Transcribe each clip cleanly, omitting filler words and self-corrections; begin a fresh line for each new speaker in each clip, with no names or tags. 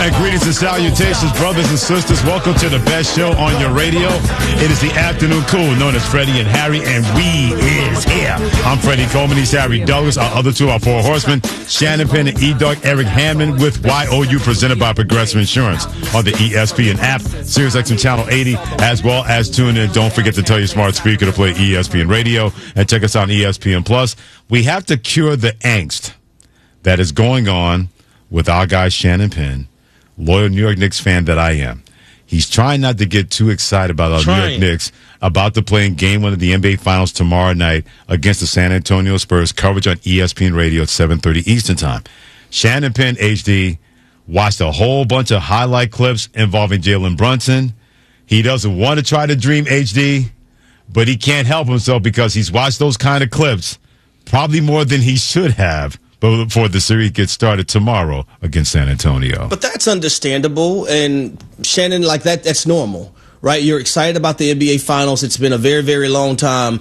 And greetings and salutations, brothers and sisters. Welcome to the best show on your radio. It is the afternoon cool, known as Freddie and Harry, and we is here. I'm Freddie Coleman. He's Harry Douglas. Our other two are four horsemen, Shannon Penn and E-Dog Eric Hammond, with YOU, presented by Progressive Insurance on the ESPN app, SiriusXM Channel 80, as well as tune in. Don't forget to tell your smart speaker to play ESPN Radio, and check us out on ESPN Plus. We have to cure the angst that is going on with our guy Shannon Penn, loyal New York Knicks fan that I am. He's trying not to get too excited about our New York Knicks about to play in Game 1 of the NBA Finals tomorrow night against the San Antonio Spurs. Coverage on ESPN Radio at 7:30 Eastern Time. Shannon Penn, HD, watched a whole bunch of highlight clips involving Jalen Brunson. He doesn't want to try to dream, HD, but he can't help himself because he's watched those kind of clips probably more than he should have before the series gets started tomorrow against San Antonio.
But that's understandable, and Shannon, like that's normal, right? You're excited about the NBA Finals. It's been a very, very long time,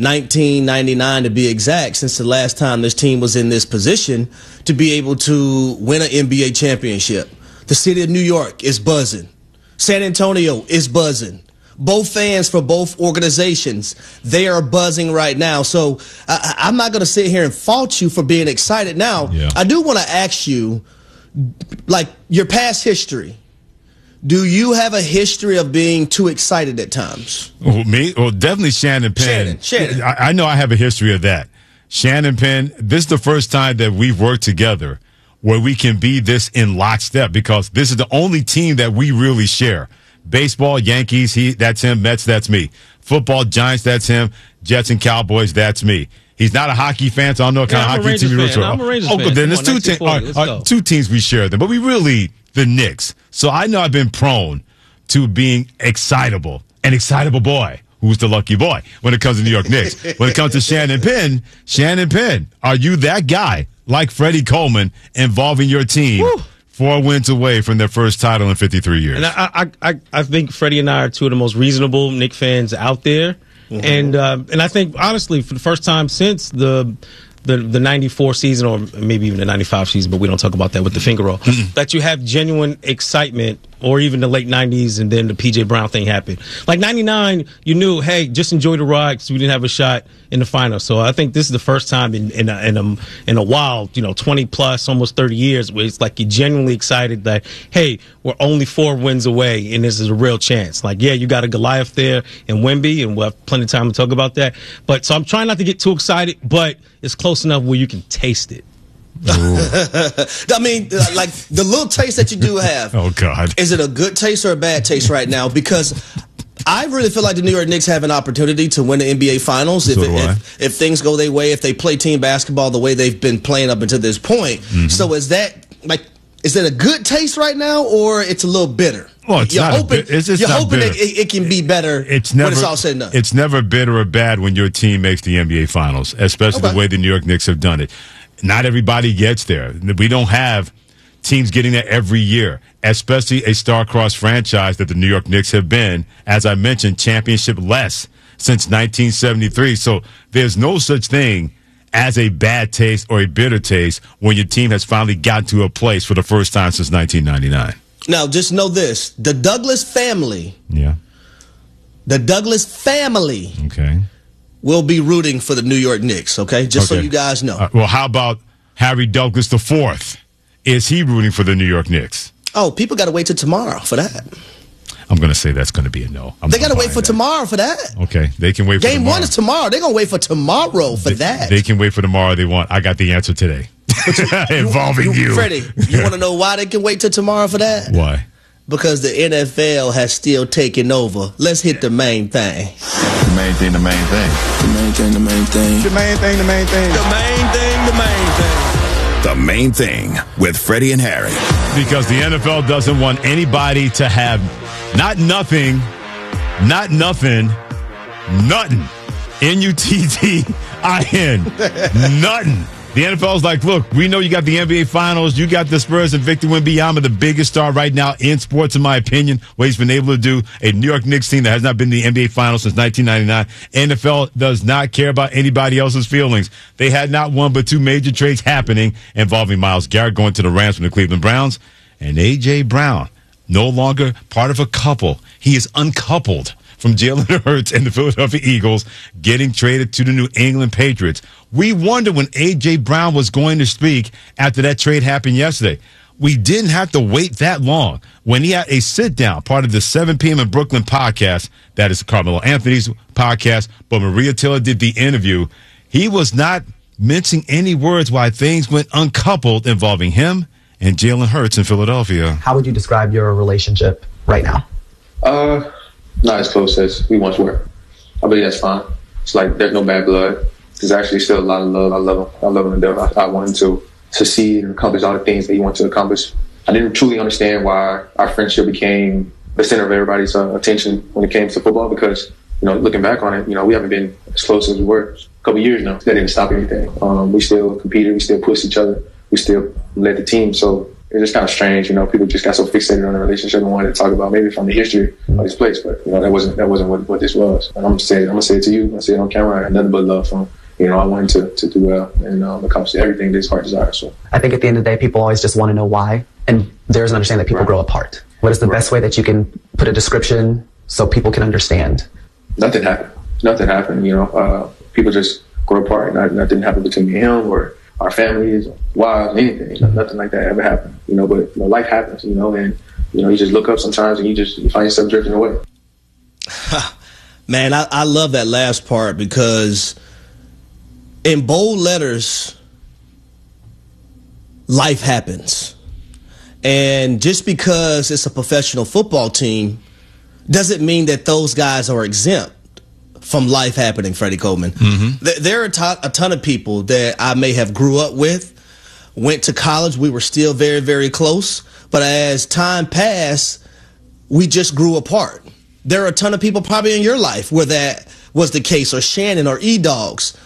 1999 to be exact, since the last time this team was in this position to be able to win an NBA championship. The city of New York is buzzing. San Antonio is buzzing. Both fans for both organizations, they are buzzing right now. So I'm not going to sit here and fault you for being excited. Now, I do want to ask you, like, your past history. Do you have a history of being too excited at times?
Me? Well, definitely Shannon Penn.
Shannon.
I know I have a history of that. Shannon Penn, this is the first time that we've worked together where we can be this in lockstep, because this is the only team that we really share. Baseball, Yankees, that's him. Mets, that's me. Football, Giants, that's him. Jets and Cowboys, that's me. He's not a hockey fan, so I don't know what kind of hockey team he roots for.
I'm a Rangers fan.
Then there's two teams we share them, but we really the Knicks. So I know I've been prone to being excitable, an excitable boy who's the lucky boy when it comes to New York Knicks. When it comes to Shannon Penn, are you that guy like Freddie Coleman involving your team? Woo. 4 wins away from their first title in 53 years.
And I think Freddie and I are two of the most reasonable Knicks fans out there. Mm-hmm. And I think, honestly, for the first time since the 94 season, or maybe even the 95 season, but we don't talk about that with the finger roll, that you have genuine excitement, or even the late 90s, and then the P.J. Brown thing happened. Like 99, you knew, hey, just enjoy the ride because we didn't have a shot in the finals. So I think this is the first time in a while, 20 plus, almost 30 years, where it's like you're genuinely excited that, hey, we're only 4 wins away, and this is a real chance. Like, yeah, you got a Goliath there in Wemby, and we'll have plenty of time to talk about that. But so I'm trying not to get too excited, but it's close enough where you can taste it.
I mean, like the little taste that you do have.
Oh, God.
Is it a good taste or a bad taste right now? Because I really feel like the New York Knicks have an opportunity to win the NBA Finals if things go their way, if they play team basketball the way they've been playing up until this point. Mm-hmm. So is that a good taste right now, or it's a little bitter?
Well, you're hoping
it can be better when it's all said and done.
It's never bitter or bad when your team makes the NBA Finals, especially the way the New York Knicks have done it. Not everybody gets there. We don't have teams getting there every year, especially a star-crossed franchise that the New York Knicks have been, as I mentioned, championship-less since 1973. So there's no such thing as a bad taste or a bitter taste when your team has finally gotten to a place for the first time since 1999.
Now, just know this. The Douglas family.
Yeah.
The Douglas family.
Okay.
Will be rooting for the New York Knicks, okay? Just so you guys know.
Well, how about Harry Douglas IV? Is he rooting for the New York Knicks?
Oh, people got to wait till tomorrow for that.
I'm going to say that's going to be a no.
They got to wait for tomorrow for that.
Okay, they can wait for tomorrow.
Game 1 is tomorrow. They're going to wait for tomorrow for that.
They can wait for tomorrow they want. I got the answer today. Involving you.
Freddie, you want to know why they can wait till tomorrow for that?
Why?
Because the NFL has still taken over. Let's hit the main thing.
The main thing.
The main thing. The main thing. The main thing. The main thing. The main thing. The main thing.
The Main Thing with Freddie and Harry.
Because the NFL doesn't want anybody to have nothing. N-U-T-T-I-N. Nothing. The NFL's like, look, we know you got the NBA Finals. You got the Spurs and Victor Wembanyama, the biggest star right now in sports, in my opinion, what he's been able to do. A New York Knicks team that has not been to the NBA Finals since 1999. NFL does not care about anybody else's feelings. They had not one but 2 major trades happening involving Myles Garrett going to the Rams from the Cleveland Browns And A.J. Brown, no longer part of a couple. He is uncoupled from Jalen Hurts and the Philadelphia Eagles, getting traded to the New England Patriots. We wondered when A.J. Brown was going to speak after that trade happened yesterday. We didn't have to wait that long. When he had a sit-down, part of the 7 p.m. in Brooklyn podcast, that is Carmelo Anthony's podcast, but Maria Taylor did the interview, he was not mincing any words why things went uncoupled involving him and Jalen Hurts in Philadelphia.
How would you describe your relationship right now?
Not as close as we once were. I believe that's fine. It's like there's no bad blood. There's actually still a lot of love. I love him. I love him to death. I want him to succeed and accomplish all the things that he wanted to accomplish. I didn't truly understand why our friendship became the center of everybody's attention when it came to football because, looking back on it, we haven't been as close as we were a couple of years now. That didn't stop anything. We still competed. We still pushed each other. We still led the team. So it's just kind of strange, people just got so fixated on the relationship and wanted to talk about maybe from the history of this place, but that wasn't what this was. And I'm gonna say it to you. I'm gonna say it on camera. I had nothing but love from I want him to do well and accomplish everything that his heart desires. So
I think at the end of the day, people always just want to know why, and there's an understanding that people grow apart. What is the best way that you can put a description so people can understand?
Nothing happened. People just grow apart. Nothing happened between me and him or our families, wives, anything. Nothing like that ever happened. But life happens. And you just look up sometimes and you find yourself drifting away.
Man, I love that last part because in bold letters, life happens. And just because it's a professional football team doesn't mean that those guys are exempt from life happening, Freddie Coleman. Mm-hmm. There are a ton of people that I may have grew up with, went to college. We were still very, very close. But as time passed, we just grew apart. There are a ton of people probably in your life where that was the case, or Shannon or E-Dogs.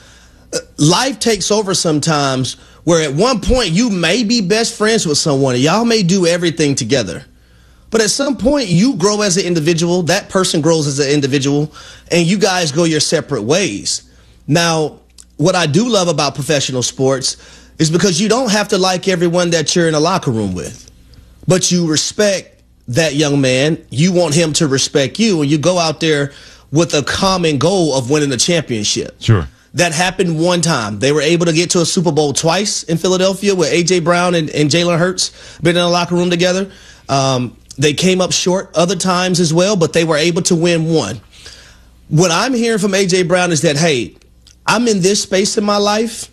Life takes over sometimes where at one point you may be best friends with someone and y'all may do everything together. But at some point, you grow as an individual, that person grows as an individual, and you guys go your separate ways. Now, what I do love about professional sports is because you don't have to like everyone that you're in a locker room with, but you respect that young man. You want him to respect you, and you go out there with a common goal of winning a championship.
Sure.
That happened one time. They were able to get to a Super Bowl twice in Philadelphia with A.J. Brown and Jalen Hurts been in a locker room together. They came up short other times as well, but they were able to win one. What I'm hearing from A.J. Brown is that, hey, I'm in this space in my life,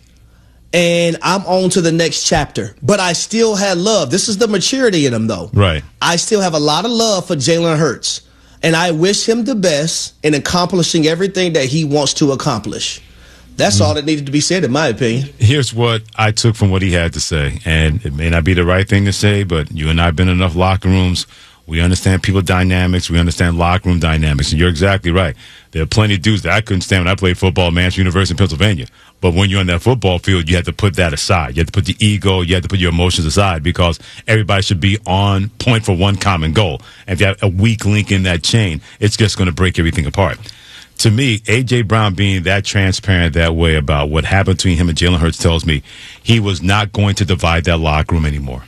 and I'm on to the next chapter. But I still had love. This is the maturity in him, though.
Right.
I still have a lot of love for Jalen Hurts, and I wish him the best in accomplishing everything that he wants to accomplish. That's all that needed to be said, in my opinion.
Here's what I took from what he had to say, and it may not be the right thing to say, but you and I have been in enough locker rooms. We understand people dynamics. We understand locker room dynamics, and you're exactly right. There are plenty of dudes that I couldn't stand when I played football at Manchester University in Pennsylvania. But when you're on that football field, you have to put that aside. You have to put the ego, you have to put your emotions aside because everybody should be on point for one common goal. And if you have a weak link in that chain, it's just going to break everything apart. To me, A.J. Brown being that transparent that way about what happened between him and Jalen Hurts tells me he was not going to divide that locker room anymore.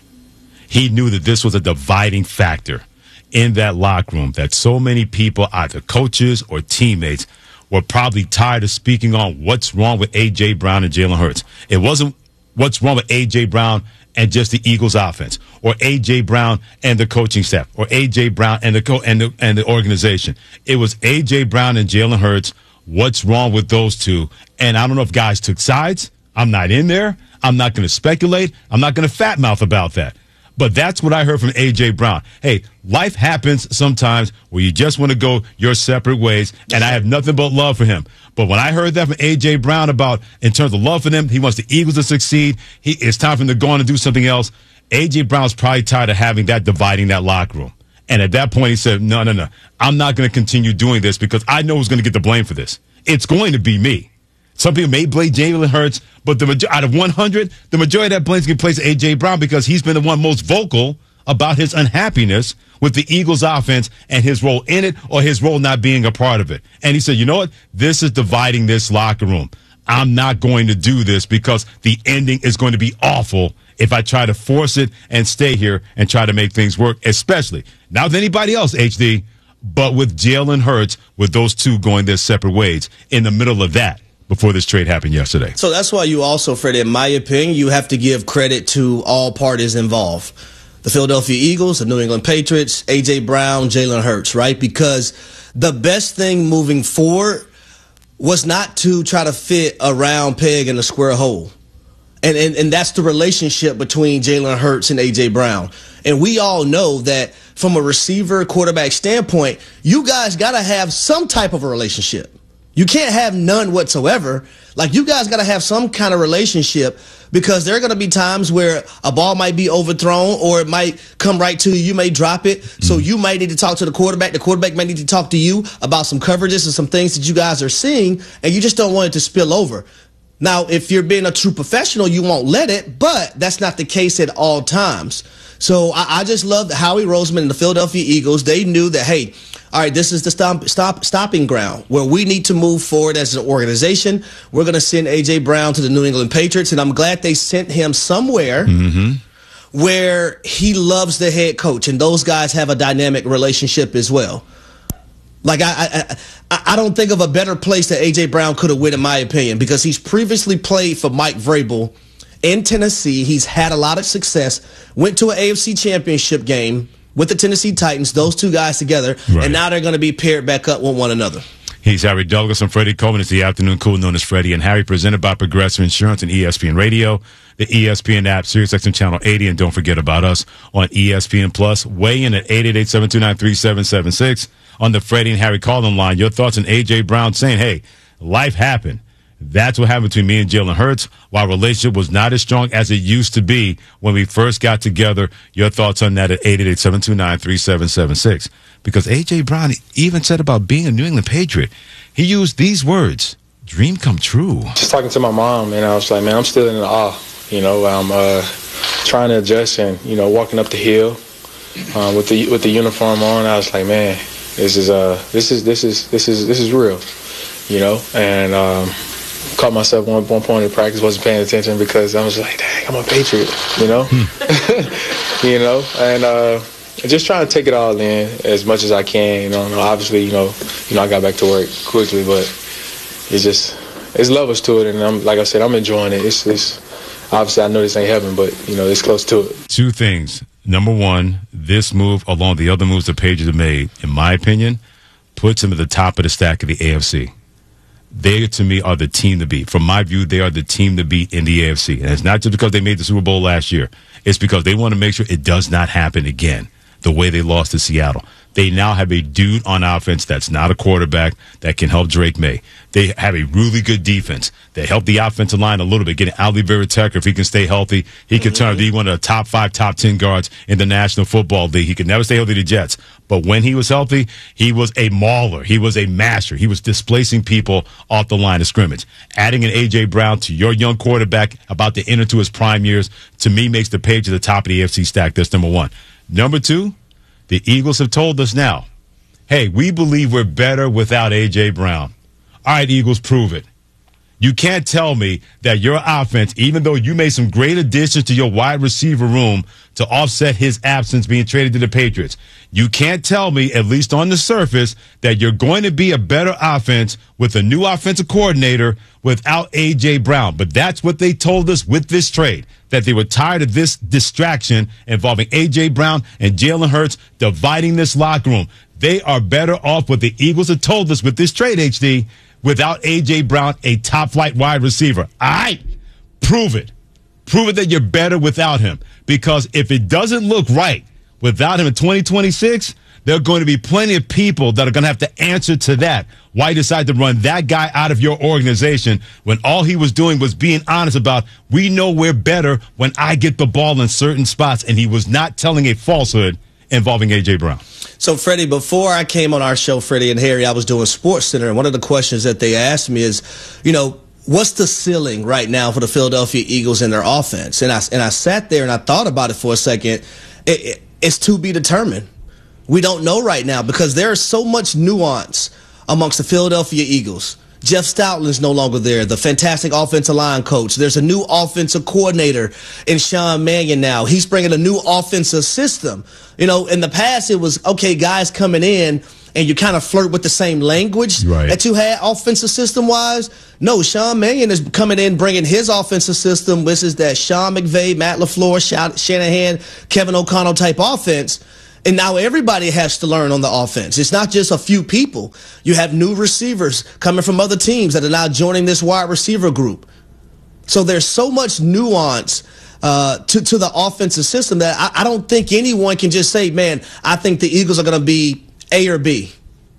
He knew that this was a dividing factor in that locker room, that so many people, either coaches or teammates, were probably tired of speaking on what's wrong with A.J. Brown and Jalen Hurts. It wasn't what's wrong with A.J. Brown and just the Eagles offense, or A.J. Brown and the coaching staff, or A.J. Brown and the organization. It was A.J. Brown and Jalen Hurts. What's wrong with those two? And I don't know if guys took sides. I'm not in there. I'm not going to speculate. I'm not going to fat mouth about that. But that's what I heard from A.J. Brown. Hey, life happens sometimes where you just want to go your separate ways, and I have nothing but love for him. But when I heard that from A.J. Brown about, in terms of love for them, he wants the Eagles to succeed, it's time for him to go on and do something else, A.J. Brown's probably tired of having that dividing that locker room. And at that point, he said, no, I'm not going to continue doing this because I know who's going to get the blame for this. It's going to be me. Some people may blame Jalen Hurts, but out of 100, the majority of that blame is going to place A.J. Brown because he's been the one most vocal about his unhappiness with the Eagles offense and his role in it or his role not being a part of it. And he said, you know what? This is dividing this locker room. I'm not going to do this because the ending is going to be awful if I try to force it and stay here and try to make things work, especially not with anybody else, HD, but with Jalen Hurts, with those two going their separate ways in the middle of that before this trade happened yesterday.
So that's why you also, Freddie, in my opinion, you have to give credit to all parties involved. The Philadelphia Eagles, the New England Patriots, A.J. Brown, Jalen Hurts, right? Because the best thing moving forward was not to try to fit a round peg in a square hole. And that's the relationship between Jalen Hurts and A.J. Brown. And we all know that from a receiver quarterback standpoint, you guys got to have some type of a relationship. You can't have none whatsoever. Like, you guys got to have some kind of relationship, because there are going to be times where a ball might be overthrown or it might come right to you. You may drop it. So you might need to talk to the quarterback. The quarterback might need to talk to you about some coverages and some things that you guys are seeing, and you just don't want it to spill over. Now, if you're being a true professional, you won't let it, but that's not the case at all times. So I just love Howie Roseman and the Philadelphia Eagles. They knew that, hey, all right, this is the stopping ground where we need to move forward as an organization. We're going to send A.J. Brown to the New England Patriots, and I'm glad they sent him somewhere where he loves the head coach, and those guys have a dynamic relationship as well. Like, I don't think of a better place that A.J. Brown could have went, in my opinion, because he's previously played for Mike Vrabel in Tennessee. He's had a lot of success, went to an AFC championship game with the Tennessee Titans, those two guys together, and now they're going to be paired back up with one another.
He's Harry Douglas and Freddie Coleman. It's the Afternoon Cool, known as Freddie and Harry, presented by Progressive Insurance and ESPN Radio, the ESPN app, SiriusXM Channel 80, and don't forget about us on ESPN Plus. Weigh in at 888-729-3776 on the Freddie and Harry call-in line. Your thoughts on A.J. Brown saying, hey, life happened. That's what happened between me and Jalen Hurts, while relationship was not as strong as it used to be when we first got together. Your thoughts on that at 888-729-3776. Because A.J. Brown even said about being a New England Patriot, he used these words, dream come true.
Just talking to my mom, and I was like, man, I'm still in awe. You know, I'm trying to adjust and, you know, walking up the hill with the uniform on. I was like, man, this is real, you know, and caught myself one point in practice, wasn't paying attention because I was like, dang, I'm a Patriot, you know? You know, and just trying to take it all in as much as I can, you know. Obviously, you know, I got back to work quickly, but it's levels to it, and like I said, I'm enjoying it. It's obviously, I know this ain't heaven, but, you know, it's close to it.
Two things. Number one, this move, along the other moves the Patriots have made, in my opinion, puts them at the top of the stack of the AFC. They, to me, are the team to beat. From my view, they are the team to beat in the AFC. And it's not just because they made the Super Bowl last year. It's because they want to make sure it does not happen again, the way they lost to Seattle. They now have a dude on offense that's not a quarterback that can help Drake May. They have a really good defense. They help the offensive line a little bit, getting Ali Vera-Tucker. If he can stay healthy, he can turn to be one of the top 5, top 10 guards in the National Football League. He could never stay healthy to the Jets. But when he was healthy, he was a mauler. He was a master. He was displacing people off the line of scrimmage. Adding an A.J. Brown to your young quarterback about to enter into his prime years, to me, makes the Patriots at the top of the AFC stack. That's number one. Number two, the Eagles have told us now, hey, we believe we're better without A.J. Brown. All right, Eagles, prove it. You can't tell me that your offense, even though you made some great additions to your wide receiver room to offset his absence being traded to the Patriots, you can't tell me, at least on the surface, that you're going to be a better offense with a new offensive coordinator without A.J. Brown. But that's what they told us with this trade, that they were tired of this distraction involving A.J. Brown and Jalen Hurts dividing this locker room. They are better off what the Eagles have told us with this trade, HD, without A.J. Brown, a top-flight wide receiver. All right, prove it. Prove it that you're better without him. Because if it doesn't look right without him in 2026, there are going to be plenty of people that are going to have to answer to that. Why you decide to run that guy out of your organization when all he was doing was being honest about, we know we're better when I get the ball in certain spots, and he was not telling a falsehood involving A.J. Brown.
So, Freddie, before I came on our show, Freddie and Harry, I was doing SportsCenter, and one of the questions that they asked me is, you know, what's the ceiling right now for the Philadelphia Eagles and their offense? And I sat there and I thought about it for a second. It's to be determined. We don't know right now because there is so much nuance amongst the Philadelphia Eagles. Jeff Stoutland's no longer there, the fantastic offensive line coach. There's a new offensive coordinator in Sean Mannion now. He's bringing a new offensive system. You know, in the past, it was, okay, guys coming in and you kind of flirt with the same language that you had offensive system-wise. No, Sean Mannion is coming in, bringing his offensive system, which is that Sean McVay, Matt LaFleur, Shanahan, Kevin O'Connell type offense. And now everybody has to learn on the offense. It's not just a few people. You have new receivers coming from other teams that are now joining this wide receiver group. So there's so much nuance to the offensive system that I don't think anyone can just say, man, I think the Eagles are going to be A or B.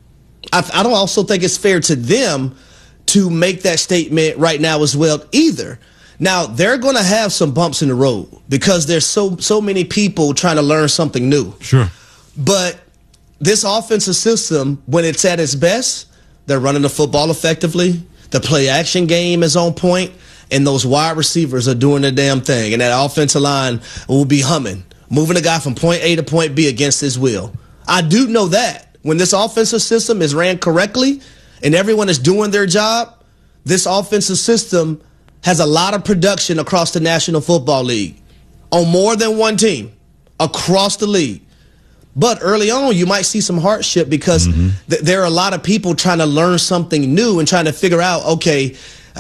I don't also think it's fair to them to make that statement right now as well either. Now, they're going to have some bumps in the road because there's so many people trying to learn something new.
Sure.
But this offensive system, when it's at its best, they're running the football effectively. The play-action game is on point, and those wide receivers are doing their damn thing. And that offensive line will be humming, moving a guy from point A to point B against his will. I do know that when this offensive system is ran correctly and everyone is doing their job, this offensive system has a lot of production across the National Football League on more than one team across the league. But early on, you might see some hardship because there are a lot of people trying to learn something new and trying to figure out, okay,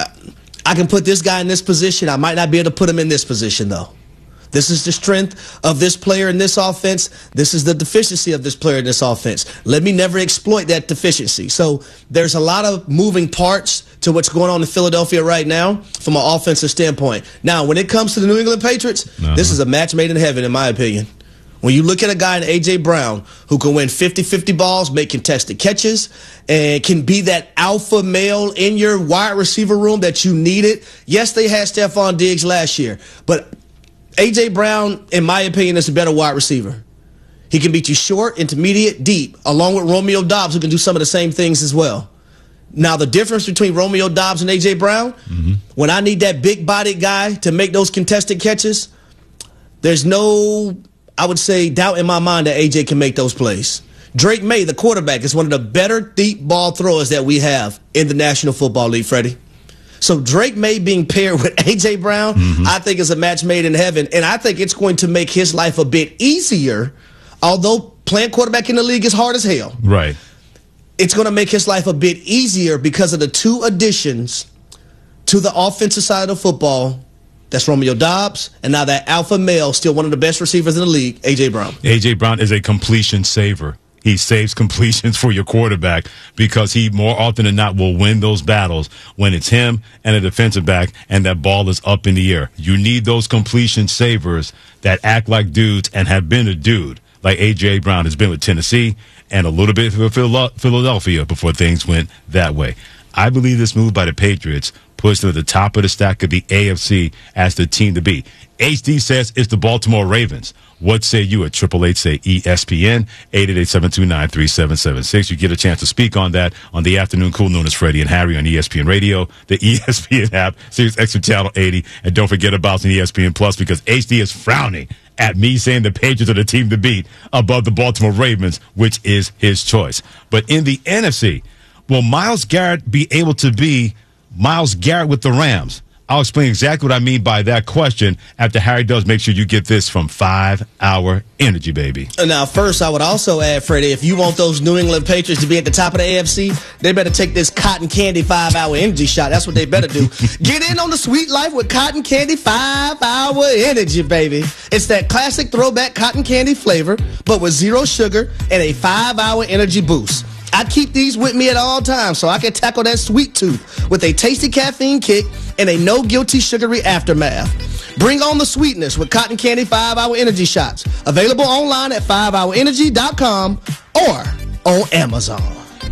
I can put this guy in this position. I might not be able to put him in this position, though. This is the strength of this player in this offense. This is the deficiency of this player in this offense. Let me never exploit that deficiency. So there's a lot of moving parts to what's going on in Philadelphia right now from an offensive standpoint. Now, when it comes to the New England Patriots, this is a match made in heaven, in my opinion. When you look at a guy in A.J. Brown who can win 50-50 balls, make contested catches, and can be that alpha male in your wide receiver room that you needed. Yes, they had Stephon Diggs last year, but A.J. Brown, in my opinion, is a better wide receiver. He can beat you short, intermediate, deep, along with Romeo Doubs, who can do some of the same things as well. Now, the difference between Romeo Doubs and A.J. Brown, when I need that big-bodied guy to make those contested catches, there's no, I would say, doubt in my mind that A.J. can make those plays. Drake May, the quarterback, is one of the better deep ball throwers that we have in the National Football League, Freddie. So Drake May being paired with A.J. Brown, I think is a match made in heaven. And I think it's going to make his life a bit easier, although playing quarterback in the league is hard as hell.
Right.
It's going to make his life a bit easier because of the two additions to the offensive side of football. That's Romeo Doubs, and now that alpha male, still one of the best receivers in the league, A.J. Brown.
A.J. Brown is a completion saver. He saves completions for your quarterback because he more often than not will win those battles when it's him and a defensive back and that ball is up in the air. You need those completion savers that act like dudes and have been a dude, like A.J. Brown has been with Tennessee and a little bit for Philadelphia before things went that way. I believe this move by the Patriots puts them at the top of the stack of the AFC as the team to beat. HD says it's the Baltimore Ravens. What say you at 888-SAY-ESPN, 888-729-3776. You get a chance to speak on that on the afternoon cool, known as Freddie and Harry on ESPN Radio, the ESPN app, Sirius XM Channel 80, and don't forget about an ESPN Plus because HD is frowning at me saying the Patriots are the team to beat above the Baltimore Ravens, which is his choice. But in the NFC, will Myles Garrett be able to be Myles Garrett with the Rams? I'll explain exactly what I mean by that question after Harry does. Make sure you get this from 5 Hour Energy, baby.
Now, first, I would also add, Freddie, if you want those New England Patriots to be at the top of the AFC, they better take this Cotton Candy 5 Hour Energy shot. That's what they better do. Get in on the sweet life with Cotton Candy 5 Hour Energy, baby. It's that classic throwback cotton candy flavor, but with zero sugar and a 5-hour energy boost. I keep these with me at all times so I can tackle that sweet tooth with a tasty caffeine kick and a no-guilty sugary aftermath. Bring on the sweetness with Cotton Candy 5-Hour Energy Shots. Available online at 5hourenergy.com or on Amazon.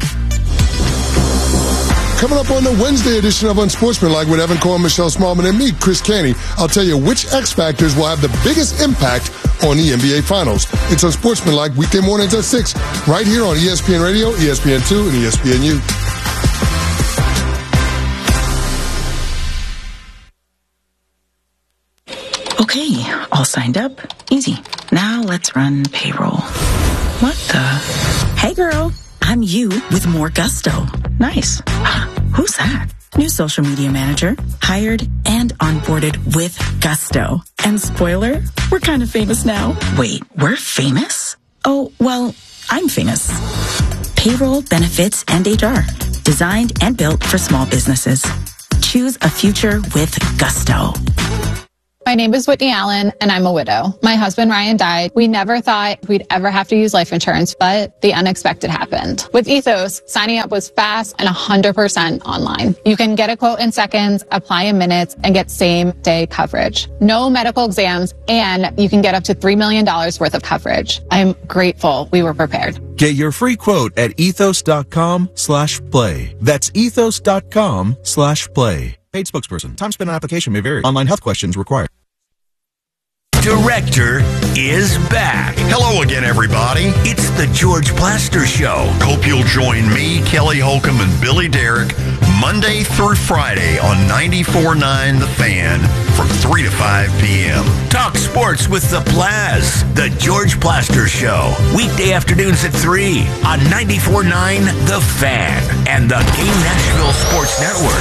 Coming up on the Wednesday edition of Unsportsmanlike with Evan Cohen, Michelle Smallman, and me, Chris Canty, I'll tell you which X Factors will have the biggest impact on the NBA Finals. It's Unsportsmanlike weekday mornings at 6, right here on ESPN Radio, ESPN2, and ESPNU.
Okay, all signed up. Easy. Now let's run payroll. What the? Hey girl, I'm you with more gusto. Nice. Who's that? New social media manager, hired and onboarded with gusto. And spoiler, we're kind of famous now. Wait, we're famous? Oh, well, I'm famous. Payroll, benefits, and HR. Designed and built for small businesses. Choose a future with gusto.
My name is Whitney Allen, and I'm a widow. My husband, Ryan, died. We never thought we'd ever have to use life insurance, but the unexpected happened. With Ethos, signing up was fast and 100% online. You can get a quote in seconds, apply in minutes, and get same-day coverage. No medical exams, and you can get up to $3 million worth of coverage. I'm grateful we were prepared.
Get your free quote at ethos.com/play. That's ethos.com/play. Paid spokesperson. Time spent on application may vary. Online health questions required.
Director is back. Hello again, everybody. It's the George Plaster Show. Hope you'll join me, Kelly Holcomb, and Billy Derrick Monday through Friday on 94.9 The Fan from 3 to 5 p.m. Talk sports with the Plaz. The George Plaster Show. Weekday afternoons at 3 on 94.9 The Fan and the Game Nashville Sports Network.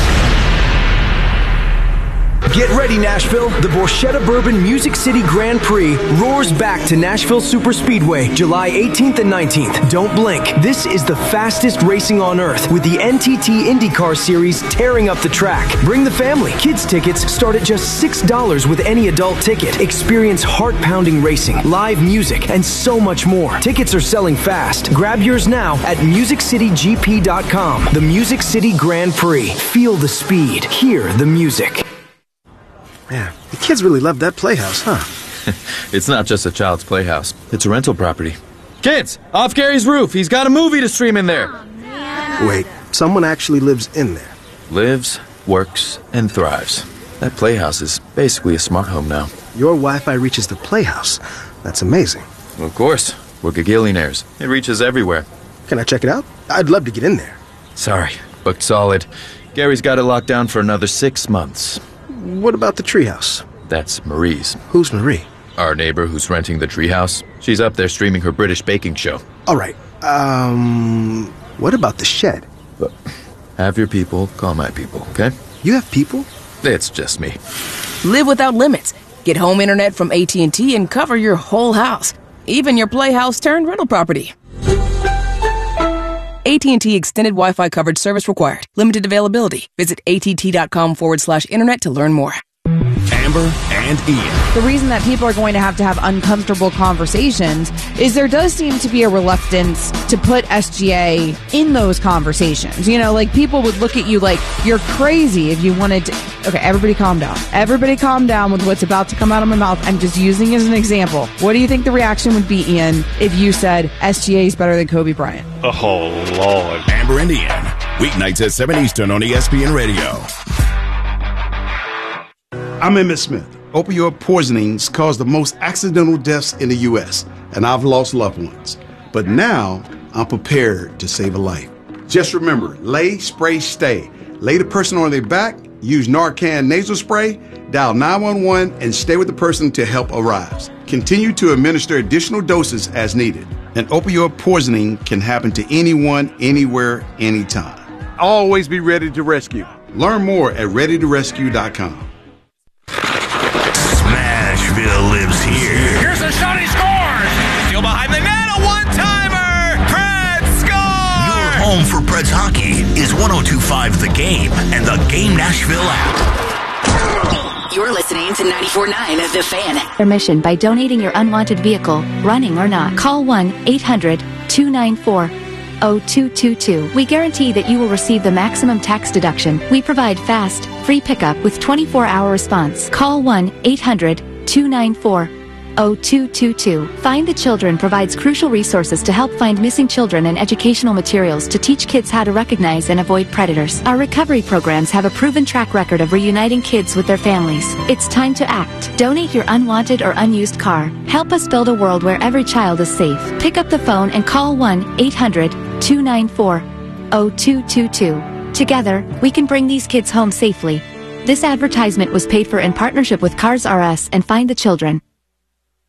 Get ready, Nashville. The Borchetta Bourbon Music City Grand Prix roars back to Nashville Superspeedway, July 18th and 19th. Don't blink. This is the fastest racing on earth, with the NTT IndyCar Series tearing up the track. Bring the family. Kids tickets start at just $6 with any adult ticket. Experience heart-pounding racing, live music, and so much more. Tickets are selling fast. Grab yours now at MusicCityGP.com. The Music City Grand Prix. Feel the speed. Hear the music.
Man, the kids really love that playhouse, huh?
It's not just a child's playhouse. It's a rental property. Kids, off Gary's roof. He's got a movie to stream in there.
Wait, someone actually lives in there?
Lives, works, and thrives. That playhouse is basically a smart home now.
Your Wi-Fi reaches the playhouse. That's amazing.
Of course. We're gagillionaires. It reaches everywhere.
Can I check it out? I'd love to get in there.
Sorry, booked solid. Gary's got it locked down for another 6 months.
What about the treehouse?
That's Marie's.
Who's Marie?
Our neighbor who's renting the treehouse. She's up there streaming her British baking show.
All right. What about the shed?
Have your people call my people, okay?
You have people?
It's just me.
Live without limits. Get home internet from AT&T and cover your whole house. Even your playhouse turned rental property. AT&T Extended Wi-Fi coverage service required. Limited availability. Visit att.com/internet to learn more.
Amber and Ian.
The reason that people are going to have uncomfortable conversations is there does seem to be a reluctance to put SGA in those conversations. You know, like people would look at you like you're crazy if you wanted to. Okay, everybody calm down. Everybody calm down with what's about to come out of my mouth. I'm just using it as an example. What do you think the reaction would be, Ian, if you said SGA is better than Kobe Bryant?
Oh, Lord. Amber and Ian. Weeknights at 7 Eastern on ESPN Radio.
I'm Emmett Smith. Opioid poisonings cause the most accidental deaths in the U.S., and I've lost loved ones. But now, I'm prepared to save a life. Just remember, lay, spray, stay. Lay the person on their back, use Narcan nasal spray, dial 911, and stay with the person till help arrives. Continue to administer additional doses as needed. And opioid poisoning can happen to anyone, anywhere, anytime. Always be ready to rescue. Learn more at readytorescue.com.
Smashville lives here.
Here's a shot, he scores! Still behind the net, a one-timer! Preds score!
Your home for Preds hockey is 102.5 The Game and the Game Nashville app.
You're listening to 94.9 The Fan.
Permission by donating your unwanted vehicle, running or not. Call 1-800-294-0222. We guarantee that you will receive the maximum tax deduction. We provide fast, free pickup with 24-hour response. Call 1-800-294-0222. Find the Children provides crucial resources to help find missing children and educational materials to teach kids how to recognize and avoid predators. Our recovery programs have a proven track record of reuniting kids with their families. It's time to act. Donate your unwanted or unused car. Help us build a world where every child is safe. Pick up the phone and call 1-800-294-0222. Together, we can bring these kids home safely. This advertisement was paid for in partnership with Cars R Us and Find the Children.